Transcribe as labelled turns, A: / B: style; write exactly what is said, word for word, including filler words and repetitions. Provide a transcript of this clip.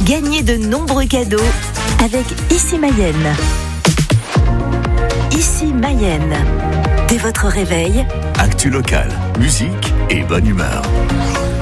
A: Gagnez de nombreux cadeaux avec Ici Mayenne. Ici Mayenne. Dès votre réveil,
B: actu locale, musique et bonne humeur.